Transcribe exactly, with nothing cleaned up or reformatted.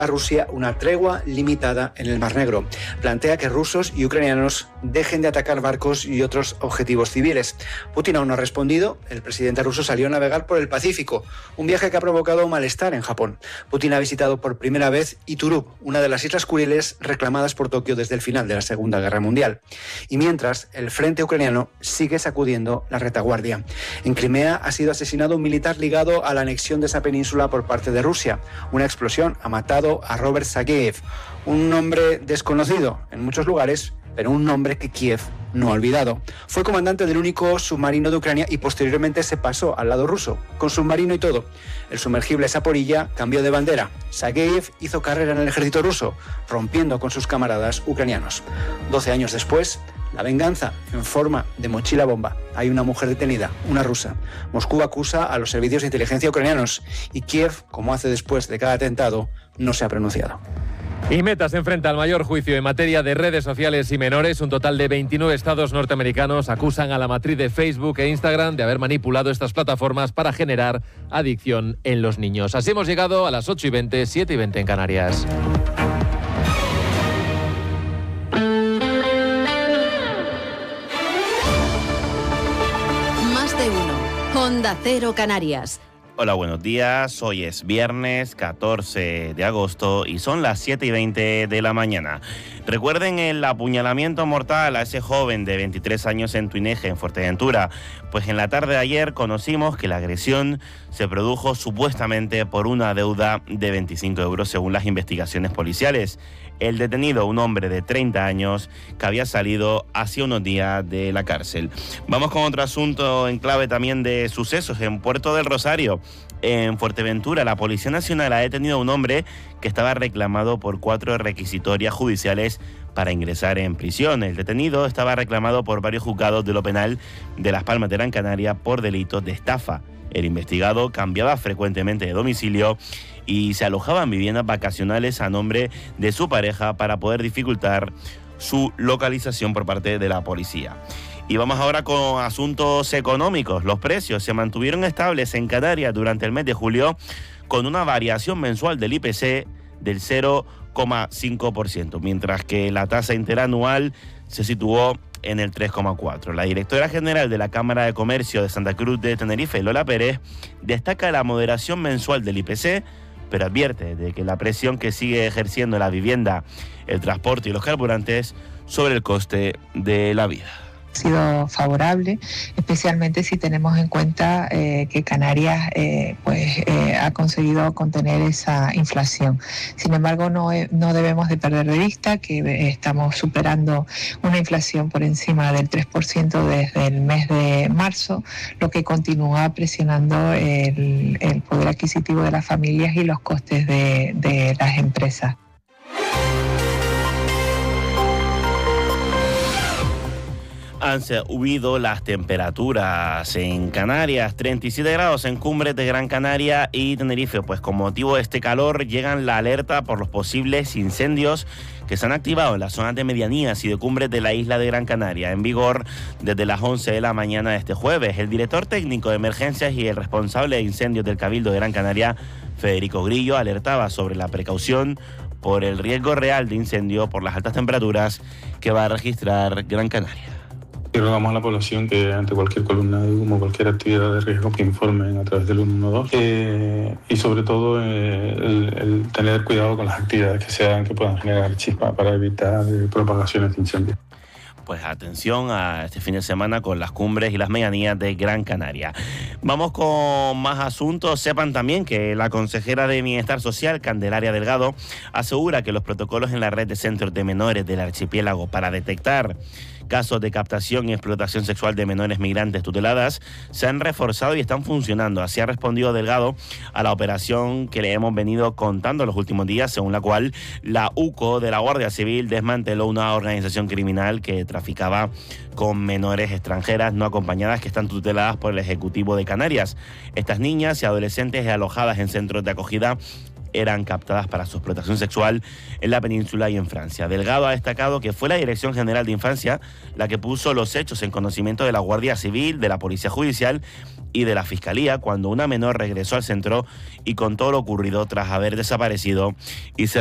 a Rusia una tregua limitada en el Mar Negro. Plantea que rusos y ucranianos dejen de atacar barcos y otros objetivos civiles. Putin aún no ha respondido. El presidente ruso salió a navegar por el Pacífico, un viaje que ha provocado malestar en Japón. Putin ha visitado por primera vez Iturup, una de las islas Kuriles reclamadas por Tokio desde el final de la Segunda Guerra Mundial. Y mientras, el frente ucraniano sigue sacudiendo la retaguardia. En Crimea ha sido asesinado un militar ligado a la anexión de esa península por parte de Rusia. Una explosión ha matado a Robert Sageyev, un nombre desconocido en muchos lugares, pero un nombre que Kiev no ha olvidado. Fue comandante del único submarino de Ucrania y posteriormente se pasó al lado ruso, con submarino y todo. El sumergible Zaporilla cambió de bandera. Sageyev hizo carrera en el ejército ruso, rompiendo con sus camaradas ucranianos. Doce años después, la venganza en forma de mochila bomba. Hay una mujer detenida, una rusa. Moscú acusa a los servicios de inteligencia ucranianos y Kiev, como hace después de cada atentado, no se ha pronunciado. Y Meta se enfrenta al mayor juicio en materia de redes sociales y menores. Un total de veintinueve estados norteamericanos acusan a la matriz de Facebook e Instagram de haber manipulado estas plataformas para generar adicción en los niños. Así hemos llegado a las ocho y veinte, siete y veinte en Canarias. Más de uno. Onda Cero Canarias. Hola, buenos días. Hoy es viernes catorce de agosto y son las siete y veinte de la mañana. Recuerden el apuñalamiento mortal a ese joven de veintitrés años en Tuineje, en Fuerteventura. Pues en la tarde de ayer conocimos que la agresión se produjo supuestamente por una deuda de veinticinco euros según las investigaciones policiales. El detenido, un hombre de treinta años que había salido hace unos días de la cárcel. Vamos con otro asunto en clave también de sucesos en Puerto del Rosario. En Fuerteventura, la Policía Nacional ha detenido a un hombre que estaba reclamado por cuatro requisitorias judiciales para ingresar en prisión. El detenido estaba reclamado por varios juzgados de lo penal de Las Palmas de Gran Canaria por delitos de estafa. El investigado cambiaba frecuentemente de domicilio y se alojaba en viviendas vacacionales a nombre de su pareja para poder dificultar su localización por parte de la policía. Y vamos ahora con asuntos económicos. Los precios se mantuvieron estables en Canarias durante el mes de julio con una variación mensual del I P C del cero coma cinco por ciento, mientras que la tasa interanual se situó en el tres coma cuatro por ciento. La directora general de la Cámara de Comercio de Santa Cruz de Tenerife, Lola Pérez, destaca la moderación mensual del I P C, pero advierte de que la presión que sigue ejerciendo la vivienda, el transporte y los carburantes sobre el coste de la vida. Ha sido favorable, especialmente si tenemos en cuenta eh, que Canarias eh, pues, eh, ha conseguido contener esa inflación. Sin embargo, no, no debemos de perder de vista que eh, estamos superando una inflación por encima del tres por ciento desde el mes de marzo, lo que continúa presionando el, el poder adquisitivo de las familias y los costes de, de las empresas. Han subido las temperaturas en Canarias, treinta y siete grados en cumbres de Gran Canaria y Tenerife. Pues con motivo de este calor llegan la alerta por los posibles incendios que se han activado en las zonas de medianías y de cumbres de la isla de Gran Canaria, en vigor desde las once de la mañana de este jueves. El director técnico de emergencias y el responsable de incendios del Cabildo de Gran Canaria, Federico Grillo, alertaba sobre la precaución por el riesgo real de incendio por las altas temperaturas que va a registrar Gran Canaria. Y rogamos a la población que ante cualquier columna de humo, cualquier actividad de riesgo, que informen a través del uno uno dos eh, y sobre todo eh, el, el tener cuidado con las actividades que se hagan que puedan generar chispa para evitar eh, propagaciones de incendios. Pues atención a este fin de semana con las cumbres y las medianías de Gran Canaria. Vamos con más asuntos. Sepan también que la consejera de Bienestar Social, Candelaria Delgado, asegura que los protocolos en la red de centros de menores del archipiélago para detectar casos de captación y explotación sexual de menores migrantes tuteladas se han reforzado y están funcionando. Así ha respondido Delgado a la operación que le hemos venido contando los últimos días, según la cual la U C O de la Guardia Civil desmanteló una organización criminal que traficaba con menores extranjeras no acompañadas que están tuteladas por el Ejecutivo de Canarias. Estas niñas y adolescentes alojadas en centros de acogida eran captadas para su explotación sexual en la península y en Francia. Delgado ha destacado que fue la Dirección General de Infancia la que puso los hechos en conocimiento de la Guardia Civil, de la Policía Judicial y de la Fiscalía cuando una menor regresó al centro y contó lo ocurrido tras haber desaparecido y se